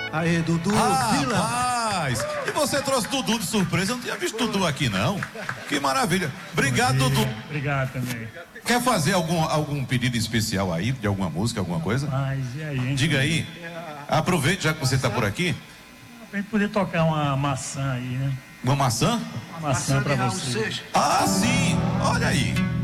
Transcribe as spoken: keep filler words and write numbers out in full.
Aê, Dudu, rapaz, e você trouxe Dudu de surpresa? Eu não tinha visto Dudu aqui, não. Que maravilha. Obrigado, Dudu. Obrigado também. Quer fazer algum, algum pedido especial aí, de alguma música, alguma coisa? Mas e aí, hein? Diga aí. Aproveite, já que você está por aqui. Pra gente poder tocar uma maçã aí, né? Uma maçã? Uma maçã pra você. Ah, sim. Olha aí.